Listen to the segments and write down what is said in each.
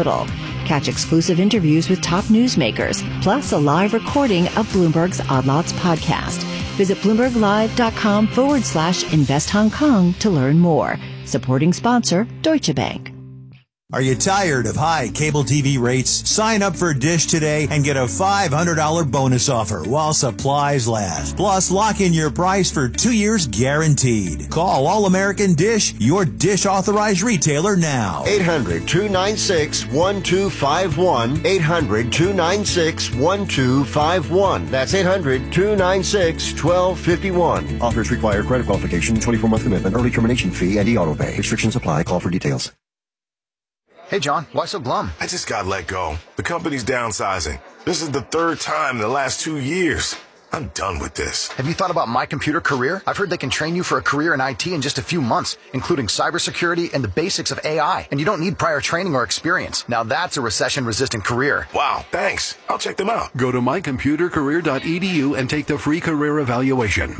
Capital. Catch exclusive interviews with top newsmakers, plus a live recording of Bloomberg's Odd Lots podcast. Visit BloombergLive.com/Invest Hong Kong to learn more. Supporting sponsor, Deutsche Bank. Are you tired of high cable TV rates? Sign up for Dish today and get a $500 bonus offer while supplies last. Plus, lock in your price for 2 years guaranteed. Call All-American Dish, your Dish authorized retailer now. 800-296-1251. 800-296-1251. That's 800-296-1251. Offers require credit qualification, 24-month commitment, early termination fee, and e-auto pay. Restrictions apply. Call for details. Hey, John, why so glum? I just got let go. The company's downsizing. This is the third time in the last 2 years. I'm done with this. Have you thought about My Computer Career? I've heard they can train you for a career in IT in just a few months, including cybersecurity and the basics of AI. And you don't need prior training or experience. Now that's a recession-resistant career. Wow, thanks. I'll check them out. Go to mycomputercareer.edu and take the free career evaluation.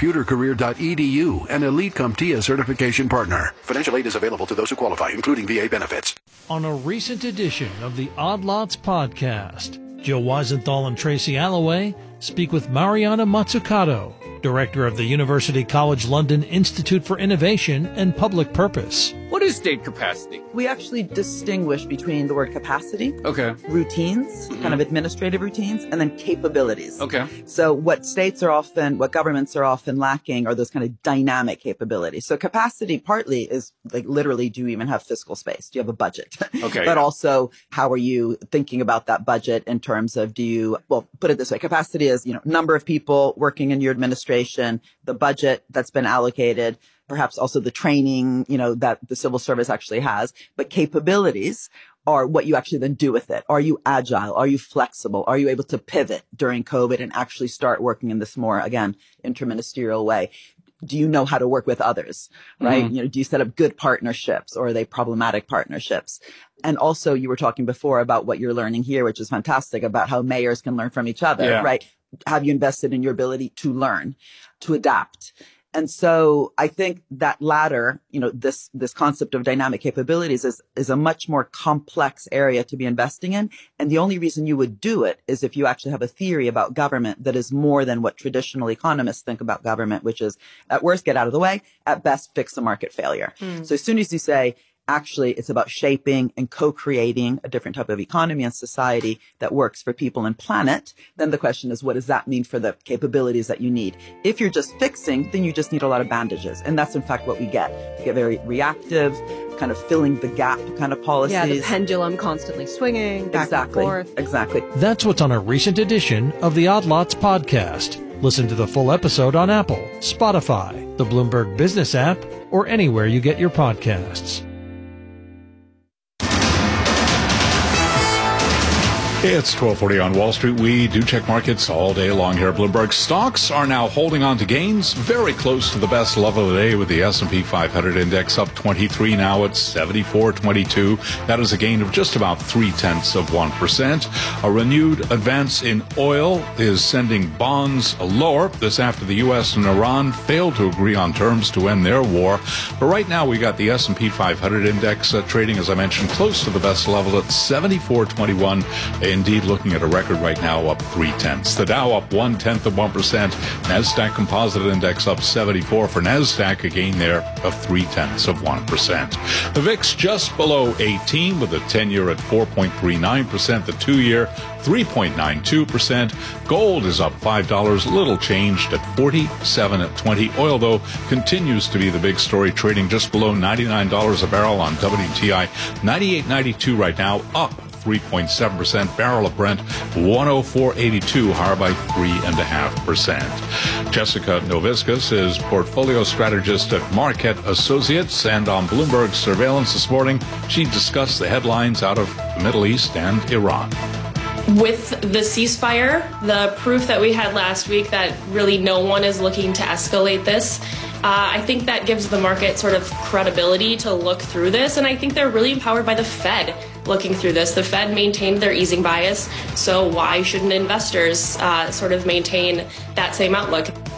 mycomputercareer.edu, an Elite CompTIA certification partner. Financial aid is available to those who qualify, including VA benefits. On a recent edition of the Odd Lots podcast, Joe Weisenthal and Tracy Alloway speak with Mariana Mazzucato, Director of the University College London Institute for Innovation and Public Purpose. What is state capacity? We actually distinguish between the word capacity, routines, kind of administrative routines, and then capabilities. So what governments are often lacking are those kind of dynamic capabilities. So capacity partly is like literally, do you even have fiscal space? Do you have a budget? But also, how are you thinking about that budget in terms of put it this way, capacity is, number of people working in your administration, the budget that's been allocated, perhaps also the training, that the civil service actually has. But capabilities are what you actually then do with it. Are you agile? Are you flexible? Are you able to pivot during COVID and actually start working in this more, again, interministerial way? Do you know how to work with others, right? Mm-hmm. Do you set up good partnerships, or are they problematic partnerships? And also, you were talking before about what you're learning here, which is fantastic, about how mayors can learn from each other, right? Have you invested in your ability to learn, to adapt? And so I think that latter, this concept of dynamic capabilities is a much more complex area to be investing in. And the only reason you would do it is if you actually have a theory about government that is more than what traditional economists think about government, which is at worst, get out of the way, at best, fix a market failure. So as soon as you say, actually, it's about shaping and co-creating a different type of economy and society that works for people and planet, then the question is, what does that mean for the capabilities that you need? If you're just fixing, then you just need a lot of bandages. And that's, in fact, what we get. We get very reactive, kind of filling the gap kind of policies. Yeah, the pendulum constantly swinging back and forth. Exactly. That's what's on a recent edition of the Odd Lots podcast. Listen to the full episode on Apple, Spotify, the Bloomberg Business app, or anywhere you get your podcasts. It's 12:40 on Wall Street. We do check markets all day long here at Bloomberg. Stocks are now holding on to gains very close to the best level of the day, with the S&P 500 index up 23 now at 74.22. That is a gain of just about 0.3%. A renewed advance in oil is sending bonds lower. This after the U.S. and Iran failed to agree on terms to end their war. But right now we got the S&P 500 index trading, as I mentioned, close to the best level at 74.21. Indeed, looking at a record right now, up 0.3. The Dow up 0.1%. NASDAQ Composite Index up 74 for NASDAQ, a gain there of 0.3%. The VIX just below 18, with the 10-year at 4.39%, the 2-year 3.92%. Gold is up $5, little changed at $47.20. Oil, though, continues to be the big story, trading just below $99 a barrel on WTI. 98.92 right now, up 3.7%. Barrel of Brent, 104.82, higher by 3.5%. Jessica Noviscus is portfolio strategist at Marquette Associates, and on Bloomberg Surveillance this morning, she discussed the headlines out of the Middle East and Iran. With the ceasefire, the proof that we had last week that really no one is looking to escalate this, I think that gives the market sort of credibility to look through this, and I think they're really empowered by the Fed looking through this. The Fed maintained their easing bias, so why shouldn't investors sort of maintain that same outlook?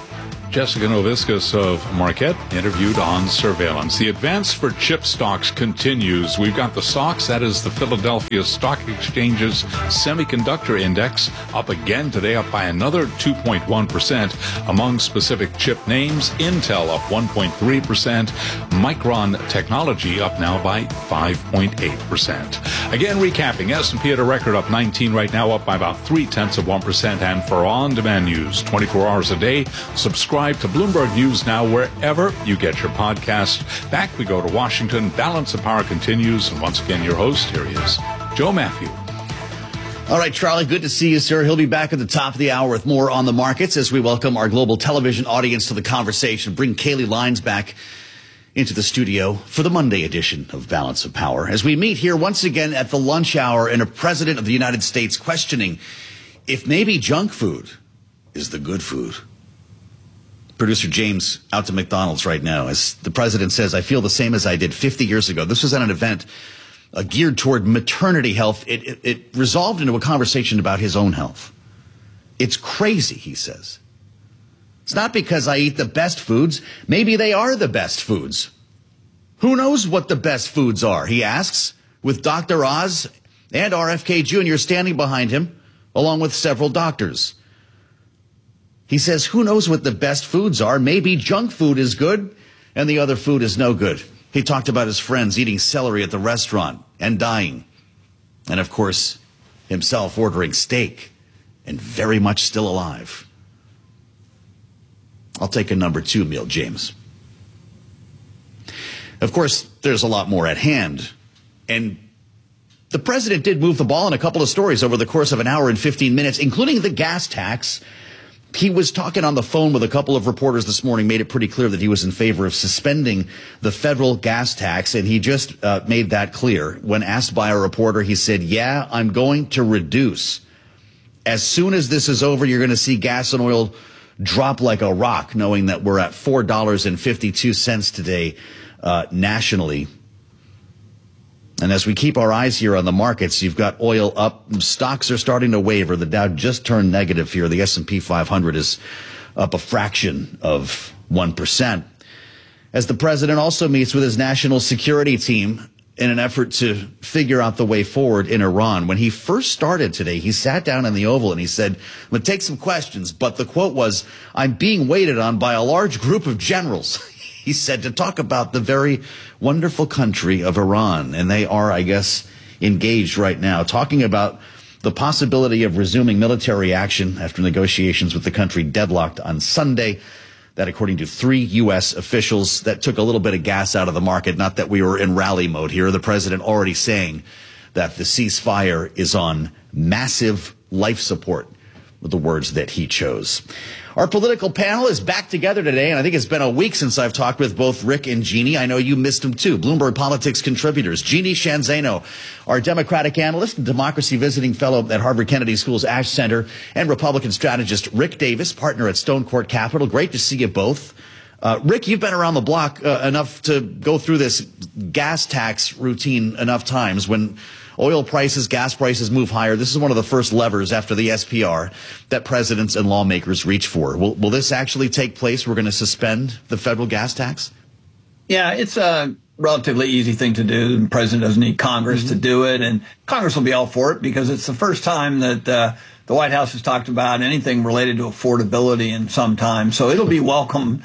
Jessica Noviscus of Marquette interviewed on surveillance. The advance for chip stocks continues. We've got the SOX, that is the Philadelphia Stock Exchange's Semiconductor Index, up again today, up by another 2.1%. Among specific chip names, Intel up 1.3%, Micron Technology up now by 5.8%. Again, recapping, S&P at a record up 19 right now, up by about 0.3%. And for on-demand news, 24 hours a day, subscribe to Bloomberg News Now wherever you get your podcast. Back we go to Washington. Balance of Power continues. And once again, your host, here he is, Joe Matthew. All right, Charlie, good to see you, sir. He'll be back at the top of the hour with more on the markets as we welcome our global television audience to the conversation. Bring Kaylee Lines back into the studio for the Monday edition of Balance of Power as we meet here once again at the lunch hour and a president of the United States questioning if maybe junk food is the good food. Producer James out to McDonald's right now as the president says, I feel the same as I did 50 years ago. This was at an event geared toward maternity health. It resolved into a conversation about his own health. It's crazy, he says. It's not because I eat the best foods. Maybe they are the best foods. Who knows what the best foods are, he asks, with Dr. Oz and RFK Jr. standing behind him, along with several doctors. He says, who knows what the best foods are? Maybe junk food is good and the other food is no good. He talked about his friends eating celery at the restaurant and dying. And, of course, himself ordering steak and very much still alive. I'll take a number 2 meal, James. Of course, there's a lot more at hand. And the president did move the ball in a couple of stories over the course of an hour and 15 minutes, including the gas tax. He was talking on the phone with a couple of reporters this morning, made it pretty clear that he was in favor of suspending the federal gas tax, and he just made that clear. When asked by a reporter, he said, yeah, I'm going to reduce. As soon as this is over, you're going to see gas and oil drop like a rock, knowing that we're at $4.52 today nationally. And as we keep our eyes here on the markets, you've got oil up. Stocks are starting to waver. The Dow just turned negative here. The S&P 500 is up a fraction of 1%. As the president also meets with his national security team in an effort to figure out the way forward in Iran. When he first started today, he sat down in the Oval and he said, I'm going to take some questions. But the quote was, I'm being waited on by a large group of generals. He said, to talk about the very wonderful country of Iran. And they are, I guess, engaged right now, talking about the possibility of resuming military action after negotiations with the country deadlocked on Sunday. That, according to 3 U.S. officials, that took a little bit of gas out of the market. Not that we were in rally mode here. The president already saying that the ceasefire is on massive life support, with the words that he chose. Our political panel is back together today, and I think it's been a week since I've talked with both Rick and Jeannie. I know you missed them too. Bloomberg Politics contributors, Jeannie Sheehan Zaino, our Democratic analyst and democracy visiting fellow at Harvard Kennedy School's Ash Center, and Republican strategist Rick Davis, partner at Stone Court Capital. Great to see you both. Rick, you've been around the block enough to go through this gas tax routine enough times. When oil prices, gas prices move higher, this is one of the first levers after the SPR that presidents and lawmakers reach for. Will this actually take place? We're going to suspend the federal gas tax? Yeah, it's a relatively easy thing to do. The president doesn't need Congress to do it, and Congress will be all for it because it's the first time that the White House has talked about anything related to affordability in some time. So it'll be welcome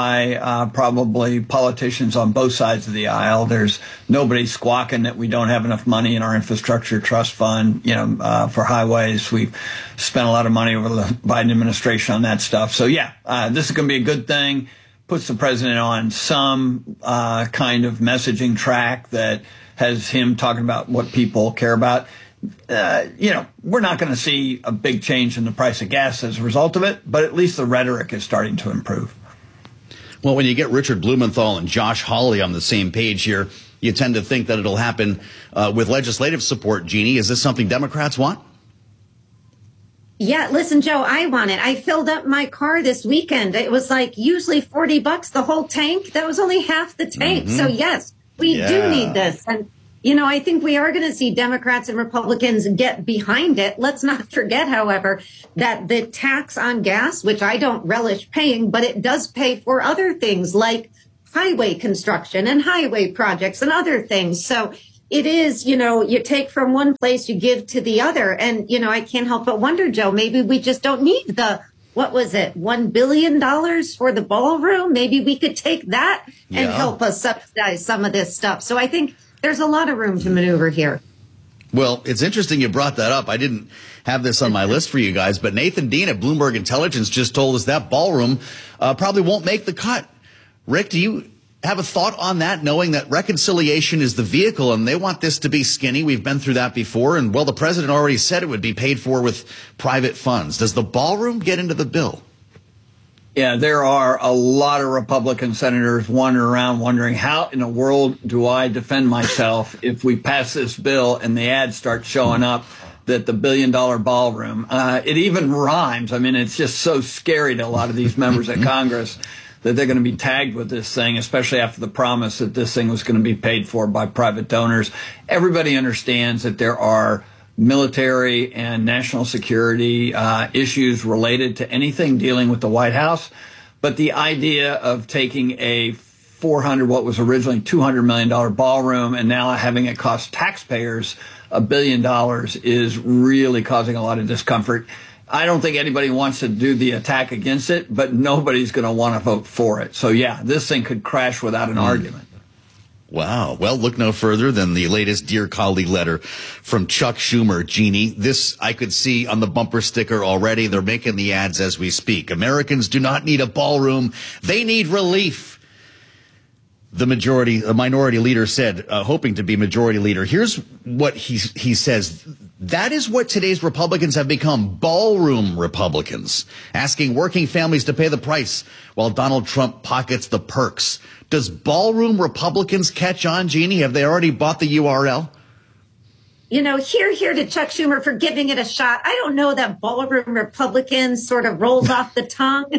by probably politicians on both sides of the aisle. There's nobody squawking that we don't have enough money in our infrastructure trust fund, for highways. We've spent a lot of money over the Biden administration on that stuff. So, this is going to be a good thing. Puts the president on some kind of messaging track that has him talking about what people care about. We're not going to see a big change in the price of gas as a result of it, but at least the rhetoric is starting to improve. Well, when you get Richard Blumenthal and Josh Hawley on the same page here, you tend to think that it'll happen with legislative support. Jeannie, is this something Democrats want? Yeah, listen, Joe, I want it. I filled up my car this weekend. It was like usually $40 the whole tank. That was only half the tank. So yes, we do need this. And I think we are going to see Democrats and Republicans get behind it. Let's not forget, however, that the tax on gas, which I don't relish paying, but it does pay for other things like highway construction and highway projects and other things. So it is, you take from one place, you give to the other. And, I can't help but wonder, Joe, maybe we just don't need $1 billion for the ballroom? Maybe we could take that and help us subsidize some of this stuff. So I think there's a lot of room to maneuver here. Well, it's interesting you brought that up. I didn't have this on my list for you guys, but Nathan Dean at Bloomberg Intelligence just told us that ballroom probably won't make the cut. Rick, do you have a thought on that, knowing that reconciliation is the vehicle and they want this to be skinny? We've been through that before. And, well, the president already said it would be paid for with private funds. Does the ballroom get into the bill? Yeah, there are a lot of Republican senators wandering around wondering, how in the world do I defend myself if we pass this bill and the ads start showing up that the $1 billion ballroom, it even rhymes. I mean, it's just so scary to a lot of these members of Congress that they're going to be tagged with this thing, especially after the promise that this thing was going to be paid for by private donors. Everybody understands that there are military and national security issues related to anything dealing with the White House. But the idea of taking a what was originally $200 million ballroom and now having it cost taxpayers $1 billion is really causing a lot of discomfort. I don't think anybody wants to do the attack against it, but nobody's going to want to vote for it. So, yeah, this thing could crash without an argument. Wow. Well, look no further than the latest Dear Colleague letter from Chuck Schumer, Jeannie. This I could see on the bumper sticker already. They're making the ads as we speak. Americans do not need a ballroom. They need relief. The minority leader said, hoping to be majority leader. Here's what he says. That is what today's Republicans have become, ballroom Republicans, asking working families to pay the price while Donald Trump pockets the perks. Does ballroom Republicans catch on, Jeannie? Have they already bought the URL? Here to Chuck Schumer for giving it a shot. I don't know that ballroom Republicans sort of rolls off the tongue,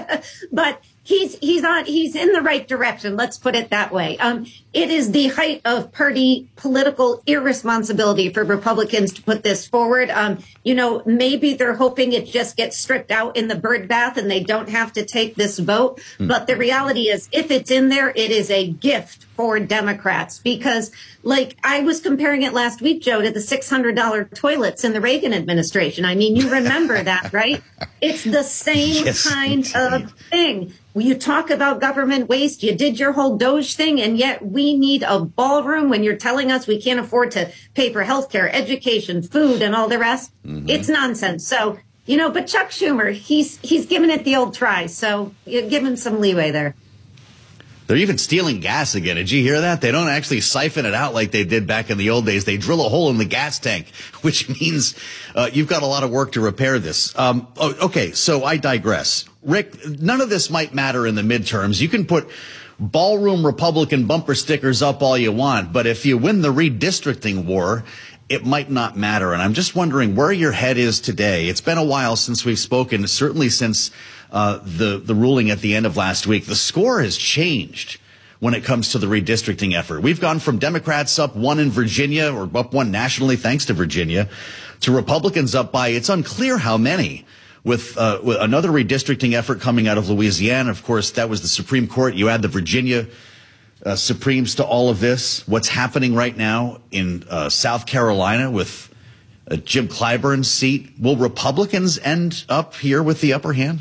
but he's in the right direction. Let's put it that way. It is the height of party political irresponsibility for Republicans to put this forward. Maybe they're hoping it just gets stripped out in the birdbath and they don't have to take this vote. But the reality is, if it's in there, it is a gift for Democrats, because I was comparing it last week, Joe, to the $600 toilets in the Reagan administration. I mean, you remember that, right? It's the same kind of thing. You talk about government waste. You did your whole Doge thing, and yet we need a ballroom when you're telling us we can't afford to pay for healthcare, education, food, and all the rest. It's nonsense. So, but Chuck Schumer, he's given it the old try. So you give him some leeway there. They're even stealing gas again. Did you hear that? They don't actually siphon it out like they did back in the old days. They drill a hole in the gas tank, which means you've got a lot of work to repair this. Okay, so I digress. Rick, none of this might matter in the midterms. You can put ballroom Republican bumper stickers up all you want, but if you win the redistricting war, it might not matter. And I'm just wondering where your head is today. It's been a while since we've spoken, certainly since the ruling at the end of last week. The score has changed when it comes to the redistricting effort. We've gone from Democrats up one in Virginia, or up one nationally thanks to Virginia, to Republicans up by, it's unclear how many, with another redistricting effort coming out of Louisiana. Of course, that was the Supreme Court. You add the Virginia Supremes to all of this. What's happening right now in South Carolina with Jim Clyburn's seat. Will Republicans end up here with the upper hand?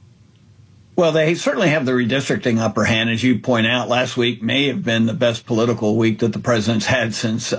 Well, they certainly have the redistricting upper hand. As you point out, last week may have been the best political week that the president's had since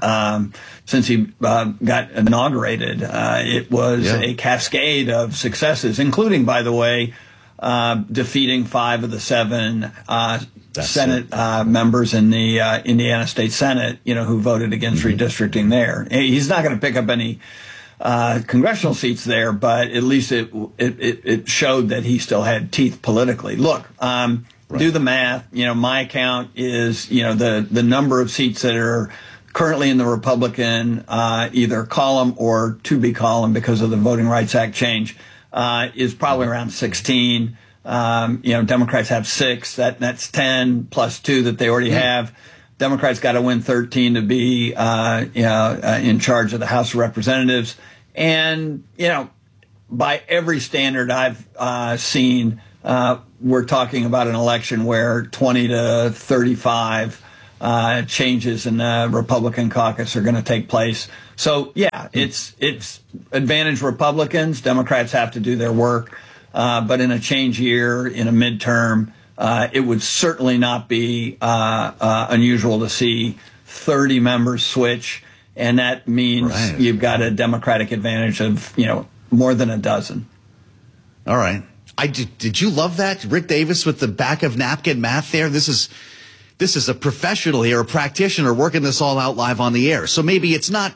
he got inaugurated. It was a cascade of successes, including, by the way, defeating 5 of the 7 Senate members in the Indiana State Senate, who voted against redistricting there. He's not going to pick up any congressional seats there, but at least it showed that he still had teeth politically. Look, do the math. My count is, the number of seats that are currently in the Republican either column or to be column because of the Voting Rights Act change is probably around 16. Democrats have 6. That's 10 plus 2 that they already have. Democrats got to win 13 to be in charge of the House of Representatives. And, by every standard I've seen, we're talking about an election where 20 to 35 changes in the Republican caucus are going to take place. So, yeah, it's advantage Republicans. Democrats have to do their work. But in a change year, in a midterm, it would certainly not be unusual to see 30 members switch. And that means you've got a Democratic advantage of, more than a dozen. All right. Did you love that? Rick Davis with the back of napkin math there? This is a professional here, a practitioner working this all out live on the air. So maybe it's not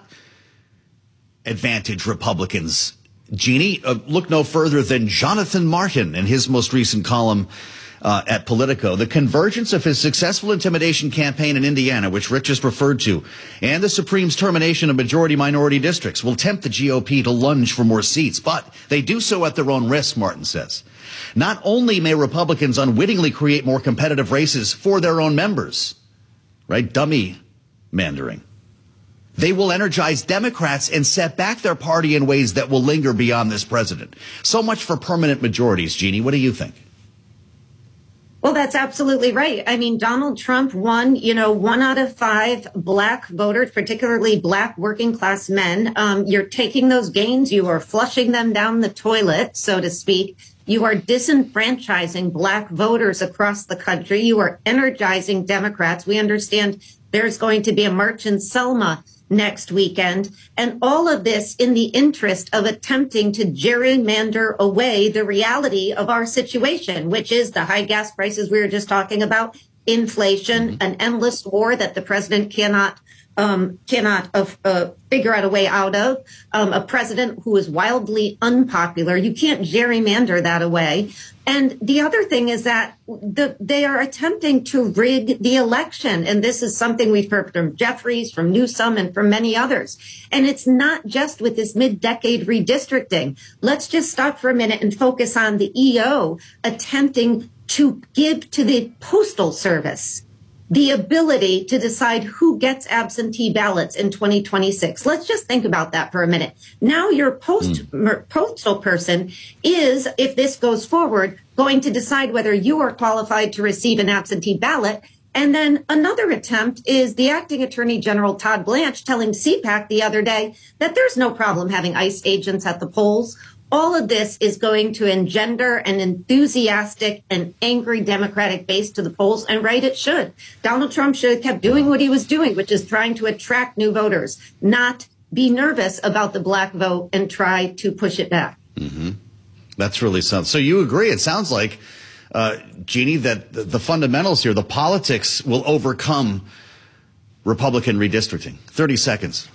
advantage Republicans. Jeannie, look no further than Jonathan Martin in his most recent column at Politico. The convergence of his successful intimidation campaign in Indiana, which Rick just referred to, and the Supreme's termination of majority-minority districts will tempt the GOP to lunge for more seats, but they do so at their own risk, Martin says. Not only may Republicans unwittingly create more competitive races for their own members, right? Dummy mandering. They will energize Democrats and set back their party in ways that will linger beyond this president. So much for permanent majorities. Jeannie, what do you think? Well, that's absolutely right. I mean, Donald Trump won, 1 out of 5 black voters, particularly black working class men. You're taking those gains. You are flushing them down the toilet, so to speak. You are disenfranchising black voters across the country. You are energizing Democrats. We understand there's going to be a march in Selma next weekend. And all of this in the interest of attempting to gerrymander away the reality of our situation, which is the high gas prices we were just talking about, inflation, an endless war that the president cannot figure out a way out of, a president who is wildly unpopular. You can't gerrymander that away. And the other thing is that they are attempting to rig the election. And this is something we've heard from Jeffries, from Newsom, and from many others. And it's not just with this mid-decade redistricting. Let's just stop for a minute and focus on the EO attempting to give to the Postal Service the ability to decide who gets absentee ballots in 2026. Let's just think about that for a minute. Now your postal person is, if this goes forward, going to decide whether you are qualified to receive an absentee ballot. And then another attempt is the acting attorney general, Todd Blanche, telling CPAC the other day that there's no problem having ICE agents at the polls. All of this is going to engender an enthusiastic and angry Democratic base to the polls, and right, it should. Donald Trump should have kept doing what he was doing, which is trying to attract new voters, not be nervous about the black vote and try to push it back. Mm-hmm. That's really something. So you agree, it sounds like, Jeannie, that the fundamentals here, the politics will overcome Republican redistricting. 30 seconds.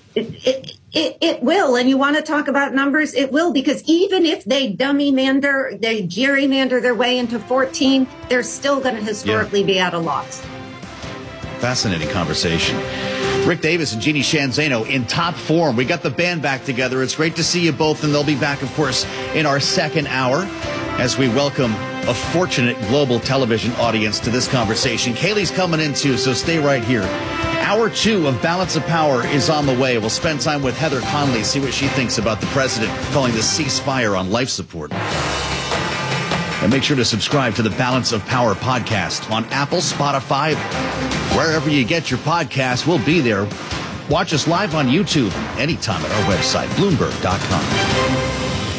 It will. And you want to talk about numbers? It will, because even if they gerrymander their way into 14, they're still going to historically be at a loss. Fascinating conversation. Rick Davis and Jeannie Sheehan Zaino in top form. We got the band back together. It's great to see you both, and they'll be back, of course, in our second hour as we welcome a fortunate global television audience to this conversation. Kaylee's coming in, too, so stay right here. Hour 2 of Balance of Power is on the way. We'll spend time with Heather Conley, see what she thinks about the president calling the ceasefire on life support. And make sure to subscribe to the Balance of Power podcast on Apple, Spotify, wherever you get your podcast. We'll be there. Watch us live on YouTube anytime at our website, Bloomberg.com.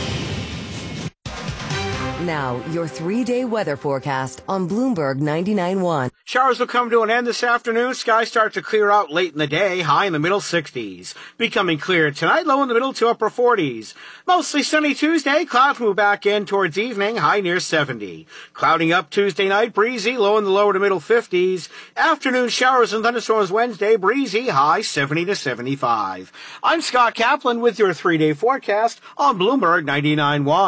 Now, your 3-day weather forecast on Bloomberg 99.1. Showers will come to an end this afternoon. Skies start to clear out late in the day, high in the middle 60s. Becoming clear tonight, low in the middle to upper 40s. Mostly sunny Tuesday. Clouds move back in towards evening, high near 70. Clouding up Tuesday night, breezy, low in the lower to middle 50s. Afternoon showers and thunderstorms Wednesday, breezy, high 70 to 75. I'm Scott Kaplan with your 3-day forecast on Bloomberg 99.1.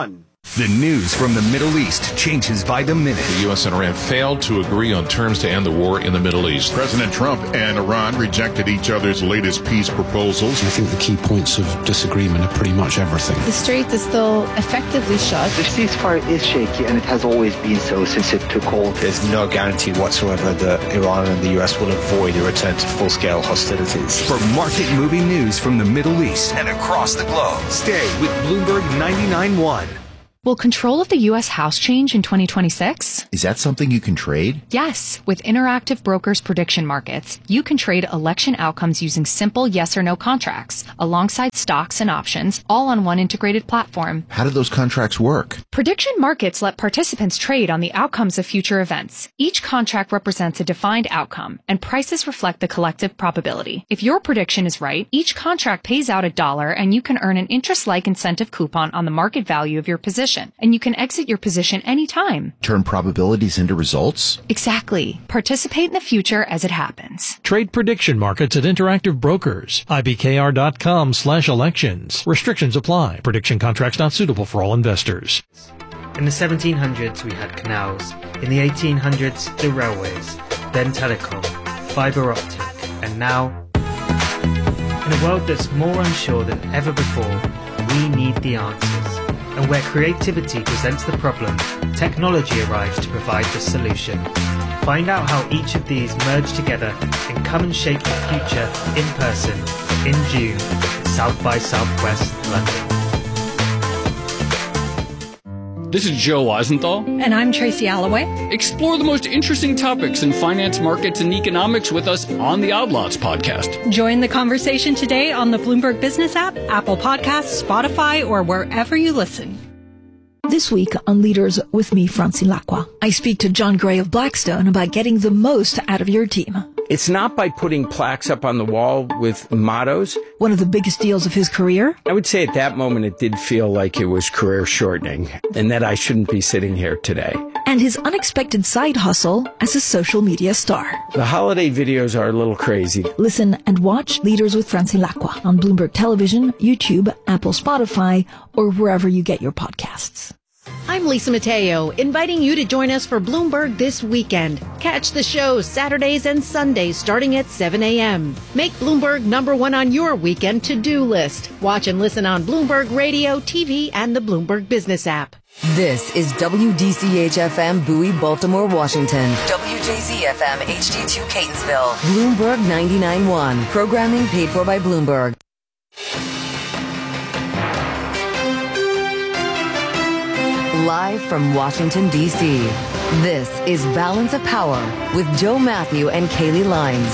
The news from the Middle East changes by the minute. The U.S. and Iran failed to agree on terms to end the war in the Middle East. President Trump and Iran rejected each other's latest peace proposals. I think the key points of disagreement are pretty much everything. The strait is still effectively shut. The ceasefire is shaky, and it has always been so since it took hold. There's no guarantee whatsoever that Iran and the U.S. will avoid a return to full-scale hostilities. For market-moving news from the Middle East and across the globe, stay with Bloomberg 99.1. Will control of the U.S. House change in 2026? Is that something you can trade? Yes. With Interactive Brokers prediction markets, you can trade election outcomes using simple yes or no contracts, alongside stocks and options, all on one integrated platform. How do those contracts work? Prediction markets let participants trade on the outcomes of future events. Each contract represents a defined outcome, and prices reflect the collective probability. If your prediction is right, each contract pays out $1, and you can earn an interest-like incentive coupon on the market value of your position. And you can exit your position anytime. Turn probabilities into results? Exactly. Participate in the future as it happens. Trade prediction markets at Interactive Brokers. IBKR.com/elections. Restrictions apply. Prediction contracts not suitable for all investors. In the 1700s, we had canals. In the 1800s, the railways. Then telecom, fiber optic, and now... In a world that's more unsure than ever before, we need the answers. And where creativity presents the problem, technology arrives to provide the solution. Find out how each of these merge together and come and shape the future in person in June at South by Southwest London. This is Joe Weisenthal. And I'm Tracy Alloway. Explore the most interesting topics in finance, markets, and economics with us on the Odd Lots podcast. Join the conversation today on the Bloomberg Business app, Apple Podcasts, Spotify, or wherever you listen. This week on Leaders with me, Francine Lacqua, I speak to John Gray of Blackstone about getting the most out of your team. It's not by putting plaques up on the wall with mottos. One of the biggest deals of his career? I would say at that moment it did feel like it was career shortening and that I shouldn't be sitting here today. And his unexpected side hustle as a social media star. The holiday videos are a little crazy. Listen and watch Leaders with Francine Lacqua on Bloomberg Television, YouTube, Apple, Spotify, or wherever you get your podcasts. I'm Lisa Mateo, inviting you to join us for Bloomberg This Weekend. Catch the show Saturdays and Sundays starting at 7 a.m. Make Bloomberg #1 on your weekend to-do list. Watch and listen on Bloomberg Radio, TV, and the Bloomberg Business app. This is WDCH-FM Bowie, Baltimore, Washington. WJZ-FM HD2 Catonsville. Bloomberg 99.1. Programming paid for by Bloomberg. Live from Washington, D.C., this is Balance of Power with Joe Matthew and Kaylee Lines.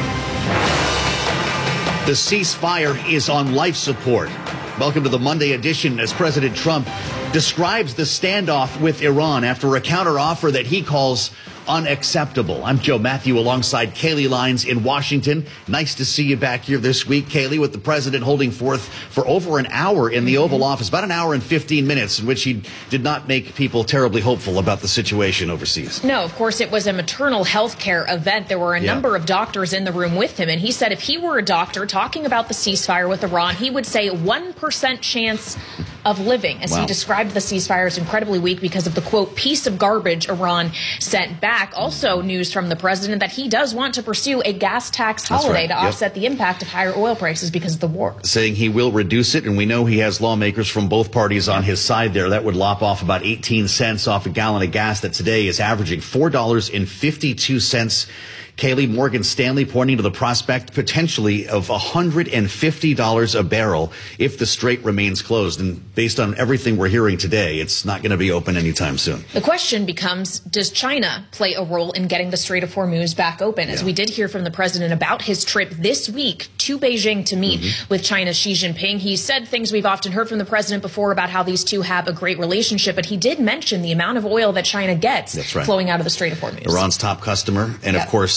The ceasefire is on life support. Welcome to the Monday edition as President Trump describes the standoff with Iran after a counteroffer that he calls unacceptable. I'm Joe Matthew alongside Kaylee Lines in Washington. Nice to see you back here this week, Kaylee, with the president holding forth for over an hour in the Oval Office, about an hour and 15 minutes, in which he did not make people terribly hopeful about the situation overseas. No, of course, it was a maternal health care event. There were a number of doctors in the room with him, and he said if he were a doctor talking about the ceasefire with Iran, he would say 1% chance of living, as he described the ceasefire as incredibly weak because of the, quote, piece of garbage Iran sent back. Also news from the president that he does want to pursue a gas tax holiday to offset the impact of higher oil prices because of the war. Saying he will reduce it, and we know he has lawmakers from both parties on his side there. That would lop off about 18 cents off a gallon of gas that today is averaging $4.52. Kaylee, Morgan Stanley pointing to the prospect potentially of $150 a barrel if the strait remains closed. And based on everything we're hearing today, it's not going to be open anytime soon. The question becomes, does China play a role in getting the Strait of Hormuz back open? As we did hear from the president about his trip this week to Beijing to meet with China's Xi Jinping. He said things we've often heard from the president before about how these two have a great relationship, but he did mention the amount of oil that China gets flowing out of the Strait of Hormuz. Iran's top customer, and of course,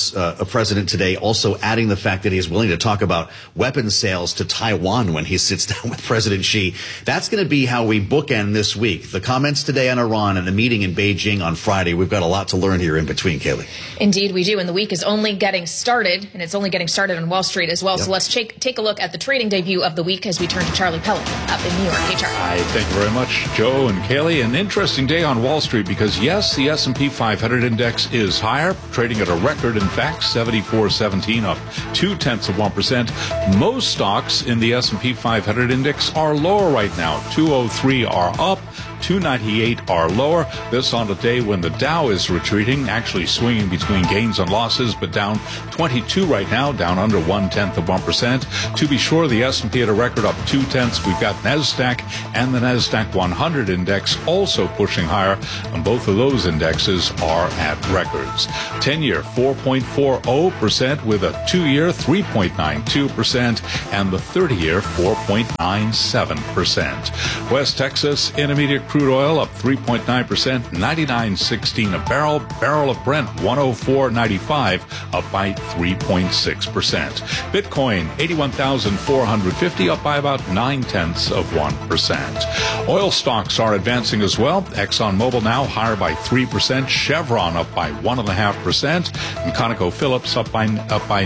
course, a president today also adding the fact that he is willing to talk about weapons sales to Taiwan when he sits down with President Xi. That's going to be how we bookend this week. The comments today on Iran and the meeting in Beijing on Friday. We've got a lot to learn here in between, Kaylee. Indeed, we do. And the week is only getting started, and it's only getting started on Wall Street as well. Yep. So let's take a look at the trading debut of the week as we turn to Charlie Pellet up in New York. Hey, Charlie. Hi, thank you very much, Joe and Kaylee. An interesting day on Wall Street because, yes, the S&P 500 index is higher, trading at a record, in fact, 74.17, up 0.2%. Most stocks in the S&P 500 index are lower right now. 203 are up, 298 are lower. This on a day when the Dow is retreating, actually swinging between gains and losses, but down 22 right now, down under 0.1%. To be sure, the S&P at a record up 0.2. We've got NASDAQ and the NASDAQ 100 index also pushing higher, and both of those indexes are at records. 10-year 4.40% with a 2-year 3.92% and the 30-year 4.97%. West Texas Intermediate crude oil up 3.9%, 99.16 a barrel. Barrel of Brent 104.95, up by 3.6%. Bitcoin 81,450, up by about 0.9%. Oil stocks are advancing as well. ExxonMobil now higher by 3%, Chevron up by 1.5%, and ConocoPhillips up by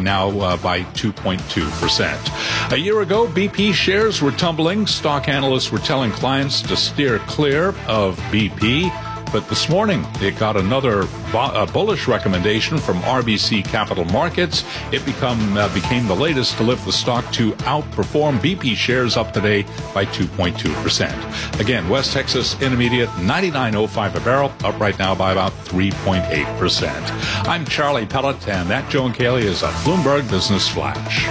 2.2%. A year ago, BP shares were tumbling. Stock analysts were telling clients to steer clear of BP, but this morning it got another bullish recommendation from RBC Capital Markets. It became the latest to lift the stock to outperform. BP shares up today by 2.2%. Again, West Texas Intermediate 99.05 a barrel, up right now by about 3.8%. I'm Charlie Pellet, and that, Joe and Kaylee, is a Bloomberg Business Flash.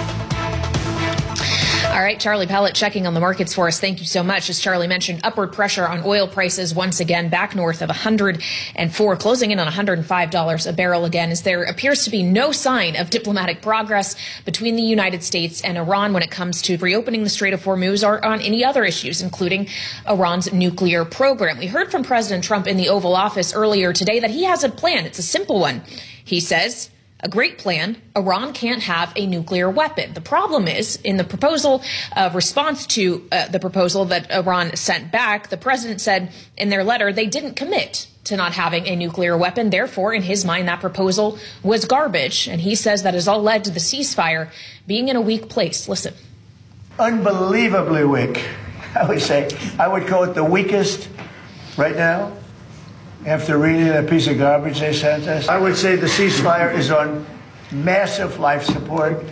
All right, Charlie Pellet checking on the markets for us. Thank you so much. As Charlie mentioned, upward pressure on oil prices once again back north of 104, closing in on $105 a barrel again, as there appears to be no sign of diplomatic progress between the United States and Iran when it comes to reopening the Strait of Hormuz or on any other issues, including Iran's nuclear program. We heard from President Trump in the Oval Office earlier today that he has a plan. It's a simple one. He says, a great plan. Iran can't have a nuclear weapon. The problem is, in the proposal response to the proposal that Iran sent back, the president said in their letter they didn't commit to not having a nuclear weapon. Therefore, in his mind, that proposal was garbage. And he says that has all led to the ceasefire being in a weak place. Listen. Unbelievably weak, I would say. I would call it the weakest right now. After reading a piece of garbage they sent us, I would say the ceasefire is on massive life support.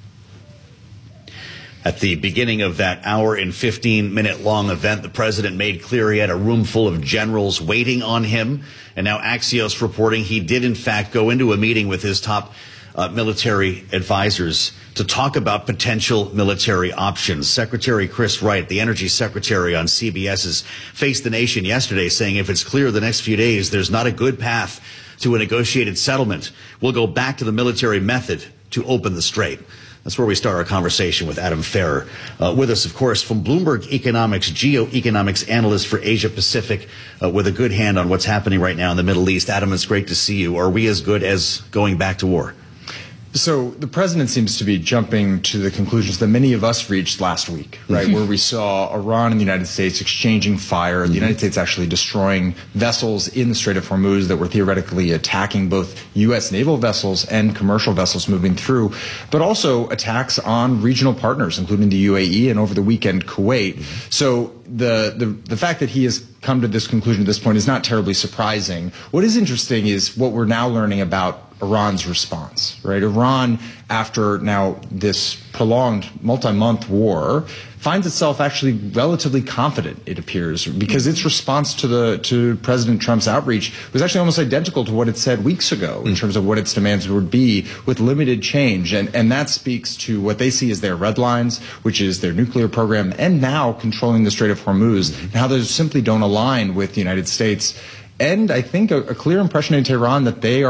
At the beginning of that hour and 15-minute long event, the president made clear he had a room full of generals waiting on him. And now Axios reporting he did, in fact, go into a meeting with his top military advisors to talk about potential military options. Secretary Chris Wright, the energy secretary on CBS's Face the Nation yesterday, saying if it's clear the next few days there's not a good path to a negotiated settlement, we'll go back to the military method to open the strait. That's where we start our conversation with Adam Ferrer. With us, of course, from Bloomberg Economics, geoeconomics analyst for Asia Pacific, with a good hand on what's happening right now in the Middle East. Adam, it's great to see you. Are we as good as going back to war? So the president seems to be jumping to the conclusions that many of us reached last week, right, where we saw Iran and the United States exchanging fire, the United States actually destroying vessels in the Strait of Hormuz that were theoretically attacking both U.S. naval vessels and commercial vessels moving through, but also attacks on regional partners, including the UAE and over the weekend Kuwait. So the fact that he has come to this conclusion at this point is not terribly surprising. What is interesting is what we're now learning about Iran's response, right? Iran, after now this prolonged multi-month war, finds itself actually relatively confident, it appears, because its response to President Trump's outreach was actually almost identical to what it said weeks ago in terms of what its demands would be, with limited change. And that speaks to what they see as their red lines, which is their nuclear program, and now controlling the Strait of Hormuz, and how those simply don't align with the United States. And I think a clear impression in Tehran that they are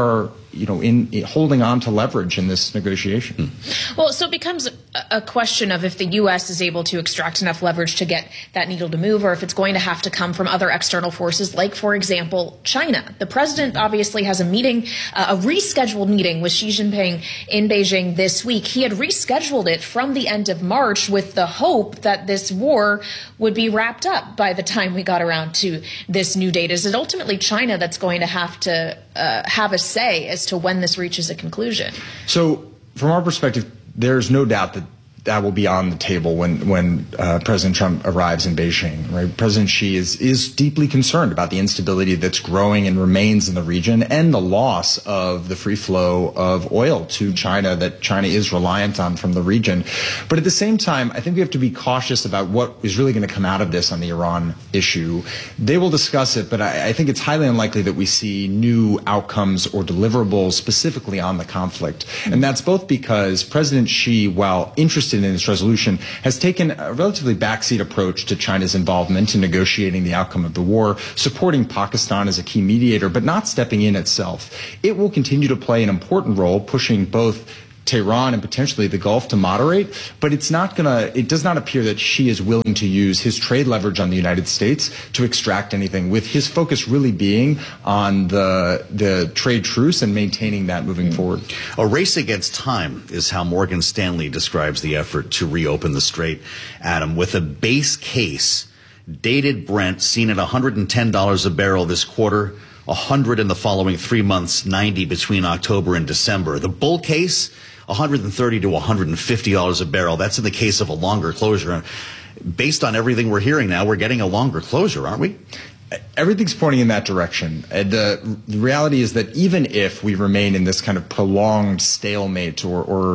in holding on to leverage in this negotiation. Well, so it becomes a question of if the U.S. is able to extract enough leverage to get that needle to move, or if it's going to have to come from other external forces, like, for example, China. The president obviously has a meeting, a rescheduled meeting with Xi Jinping in Beijing this week. He had rescheduled it from the end of March with the hope that this war would be wrapped up by the time we got around to this new date. Is it ultimately China that's going to have a say as to when this reaches a conclusion? So from our perspective, there's no doubt that will be on the table when President Trump arrives in Beijing. Right? President Xi is deeply concerned about the instability that's growing and remains in the region, and the loss of the free flow of oil to China that China is reliant on from the region. But at the same time, I think we have to be cautious about what is really going to come out of this on the Iran issue. They will discuss it, but I think it's highly unlikely that we see new outcomes or deliverables specifically on the conflict. And that's both because President Xi, while interested in this resolution, has taken a relatively backseat approach to China's involvement in negotiating the outcome of the war, supporting Pakistan as a key mediator, but not stepping in itself. It will continue to play an important role, pushing both Tehran and potentially the Gulf to moderate, but it does not appear that Xi is willing to use his trade leverage on the United States to extract anything, with his focus really being on the trade truce and maintaining that moving forward. A race against time is how Morgan Stanley describes the effort to reopen the Strait, Adam, with a base case, dated Brent seen at $110 a barrel this quarter, 100 in the following 3 months, 90 between October and December. The bull case, $130 to $150 a barrel. That's in the case of a longer closure. Based on everything we're hearing now, we're getting a longer closure, aren't we? Everything's pointing in that direction. The reality is that even if we remain in this kind of prolonged stalemate or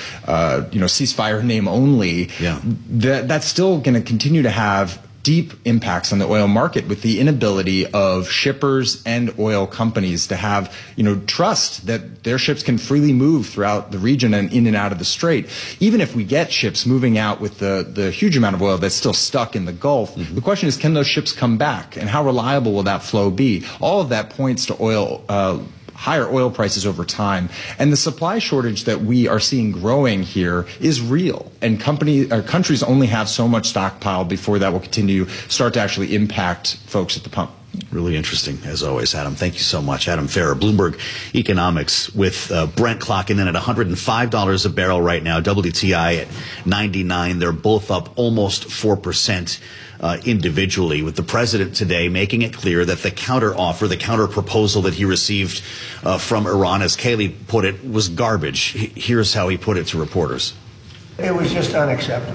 ceasefire in name only, that's still going to continue to have deep impacts on the oil market, with the inability of shippers and oil companies to have, trust that their ships can freely move throughout the region and in and out of the Strait. Even if we get ships moving out with the huge amount of oil that's still stuck in the Gulf, the question is, can those ships come back, and how reliable will that flow be? All of that points to higher oil prices over time. And the supply shortage that we are seeing growing here is real. And countries only have so much stockpile before that will continue start to actually impact folks at the pump. Really interesting, as always, Adam. Thank you so much. Adam Farrar, Bloomberg Economics, with Brent clocking in at $105 a barrel right now, WTI at 99. They're both up almost 4%. Individually, with the president today making it clear that the counter-offer, the counter-proposal that he received from Iran, as Kayleigh put it, was garbage. Here's how he put it to reporters. It was just unacceptable.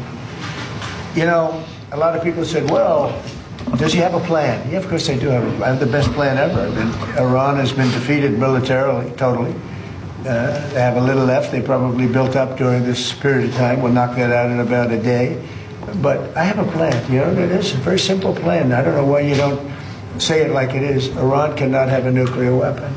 A lot of people said, well, does he have a plan? Yeah, of course they do have the best plan ever. Iran has been defeated militarily, totally. They have a little left. They probably built up during this period of time. We'll knock that out in about a day. But I have a plan. It is a very simple plan. I don't know why you don't say it like it is. Iran cannot have a nuclear weapon.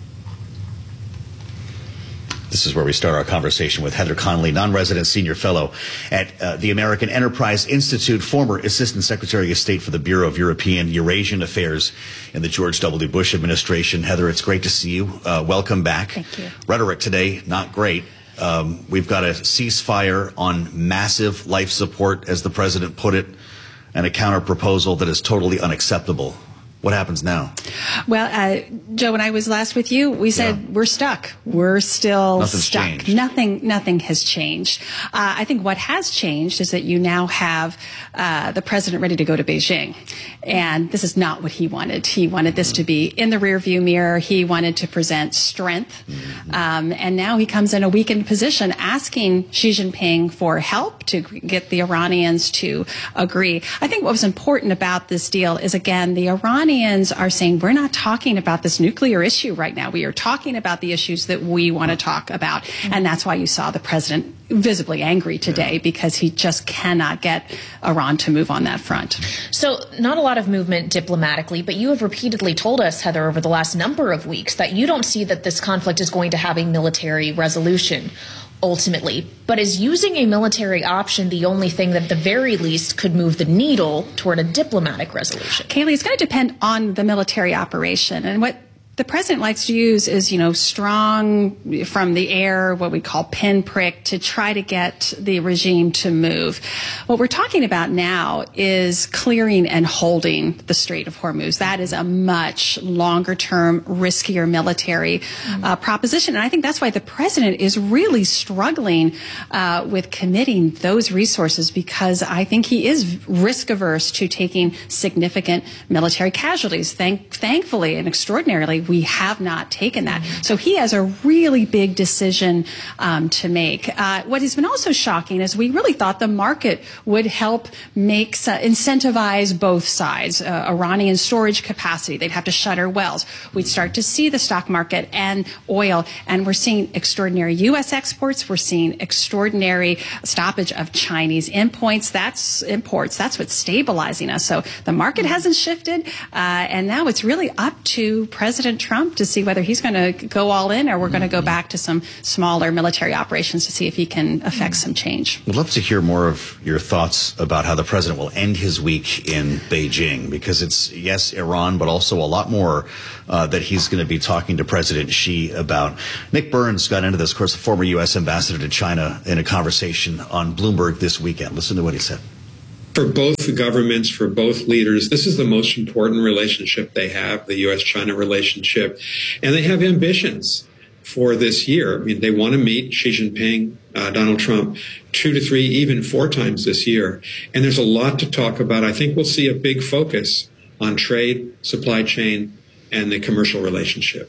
This is where we start our conversation with Heather Conley, non-resident senior fellow at the American Enterprise Institute, former Assistant Secretary of State for the Bureau of European Eurasian Affairs in the George W. Bush administration. Heather, it's great to see you. Welcome back. Thank you. Rhetoric today, not great. We've got a ceasefire on massive life support, as the president put it, and a counter proposal that is totally unacceptable. What happens now? Well, Joe, when I was last with you, we said we're stuck. We're still Nothing's stuck. Changed. Nothing has changed. I think what has changed is that you now have the president ready to go to Beijing. And this is not what he wanted. He wanted this to be in the rearview mirror. He wanted to present strength. And now he comes in a weakened position, asking Xi Jinping for help to get the Iranians to agree. I think what was important about this deal is, again, the Iranians are saying, we're not talking about this nuclear issue right now. We are talking about the issues that we want to talk about. And that's why you saw the president visibly angry today, because he just cannot get Iran to move on that front. So not a lot of movement diplomatically, but you have repeatedly told us, Heather, over the last number of weeks that you don't see that this conflict is going to have a military resolution ultimately. But is using a military option the only thing that at the very least could move the needle toward a diplomatic resolution? Kayleigh, it's going to depend on the military operation. And what the president likes to use is, strong from the air, what we call pinprick, to try to get the regime to move. What we're talking about now is clearing and holding the Strait of Hormuz. That is a much longer-term, riskier military proposition. And I think that's why the president is really struggling with committing those resources, because I think he is risk-averse to taking significant military casualties. Thankfully and extraordinarily, we have not taken that. So he has a really big decision to make. What has been also shocking is we really thought the market would help incentivize both sides. Iranian storage capacity, they'd have to shutter wells. We'd start to see the stock market and oil, and we're seeing extraordinary U.S. exports. We're seeing extraordinary stoppage of Chinese imports. That's what's stabilizing us. So the market hasn't shifted, and now it's really up to President Trump to see whether he's going to go all in, or we're going to go back to some smaller military operations to see if he can affect some change. We'd love to hear more of your thoughts about how the president will end his week in Beijing, because it's, yes, Iran, but also a lot more that he's going to be talking to President Xi about. Nick Burns got into this, of course, the former U.S. ambassador to China, in a conversation on Bloomberg this weekend. Listen to what he said. For both governments, for both leaders, this is the most important relationship they have, the U.S.-China relationship. And they have ambitions for this year. I mean, they want to meet Xi Jinping, Donald Trump, 2 to 3, even 4 times this year. And there's a lot to talk about. I think we'll see a big focus on trade, supply chain, and the commercial relationship.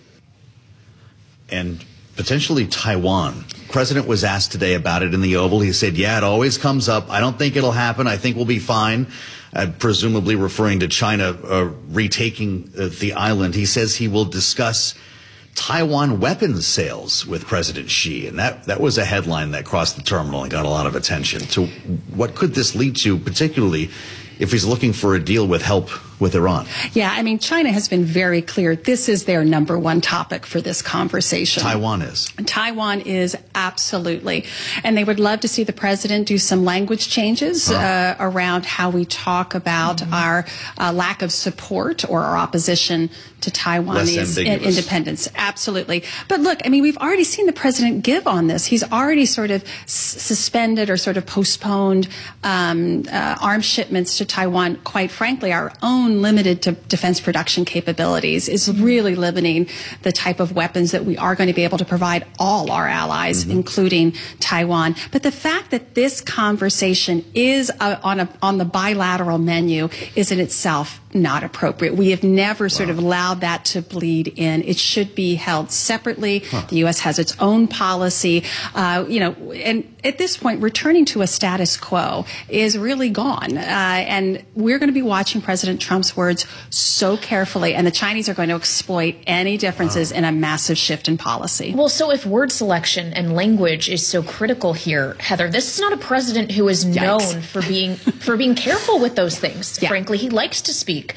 And potentially Taiwan. The president was asked today about it in the Oval. He said, yeah, it always comes up. I don't think it'll happen. I think we'll be fine. Presumably referring to China retaking the island. He says he will discuss Taiwan weapons sales with President Xi. And that was a headline that crossed the terminal and got a lot of attention. To what could this lead to, particularly if he's looking for a deal with help with Iran? Yeah, I mean, China has been very clear. This is their number one topic for this conversation. Taiwan is. Taiwan is, absolutely. And they would love to see the president do some language changes around how we talk about our lack of support or our opposition to Taiwanese independence. Absolutely. But look, I mean, we've already seen the president give on this. He's already sort of suspended or sort of postponed arms shipments to Taiwan. Quite frankly, our own limited to defense production capabilities is really limiting the type of weapons that we are going to be able to provide all our allies, including Taiwan. But the fact that this conversation is on the bilateral menu is in itself not appropriate. We have never sort of allowed that to bleed in. It should be held separately. The U.S. has its own policy, and at this point, returning to a status quo is really gone. And we're going to be watching President Trump's words so carefully, and the Chinese are going to exploit any differences in a massive shift in policy. Well, so if word selection and language is so critical here, Heather, this is not a president who is known for being careful with those things. Yeah. Frankly, he likes to speak